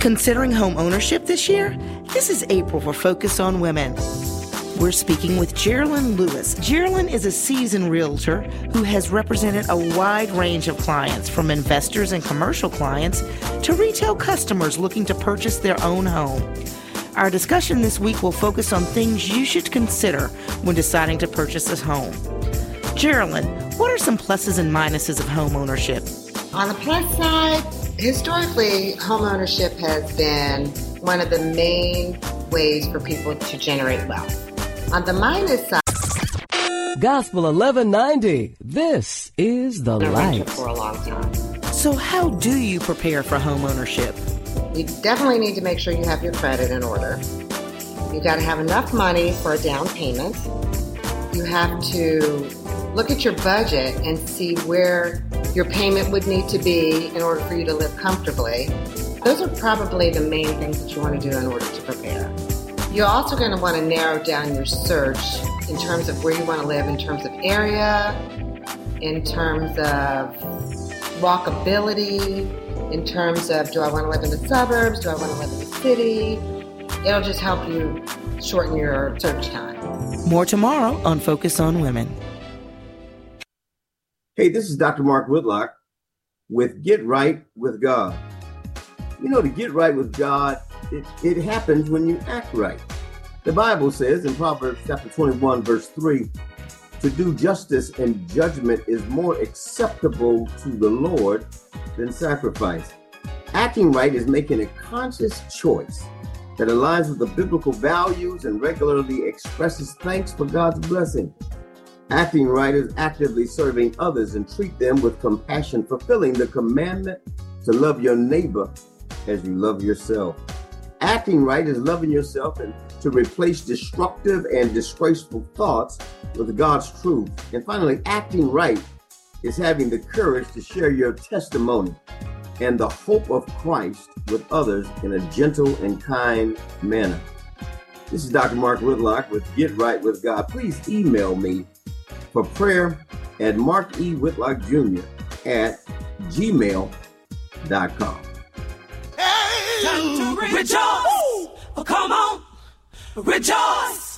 Considering home ownership this year? This is April for Focus on Women. We're speaking with Geraldine Lewis. Geraldine is a seasoned realtor who has represented a wide range of clients, from investors and commercial clients to retail customers looking to purchase their own home. Our discussion this week will focus on things you should consider when deciding to purchase a home. Geraldine, what are some pluses and minuses of home ownership? On the plus side, historically, home ownership has been one of the main ways for people to generate wealth. On the minus side, Gospel 1190, this is the light. For a long time. So how do you prepare for home ownership? You definitely need to make sure you have your credit in order. You got to have enough money for a down payment. You have to look at your budget and see where your payment would need to be in order for you to live comfortably. Those are probably the main things that you want to do in order to prepare. You're also going to want to narrow down your search in terms of where you want to live, in terms of area, in terms of walkability, in terms of, do I want to live in the suburbs? Do I want to live in the city? It'll just help you shorten your search time. More tomorrow on Focus on Women. Hey, this is Dr. Mark Whitlock with Get Right with God. You know, to get right with God, it happens when you act right. The Bible says in Proverbs chapter 21, verse 3, to do justice and judgment is more acceptable to the Lord than sacrifice. Acting right is making a conscious choice that aligns with the biblical values and regularly expresses thanks for God's blessing. Acting right is actively serving others and treat them with compassion, fulfilling the commandment to love your neighbor as you love yourself. Acting right is loving yourself and to replace destructive and disgraceful thoughts with God's truth. And finally, acting right is having the courage to share your testimony and the hope of Christ with others in a gentle and kind manner. This is Dr. Mark Whitlock with Get Right with God. Please email me for prayer at markewhitlockjr@gmail.com. Hey, time to rejoice. Oh, come on, rejoice.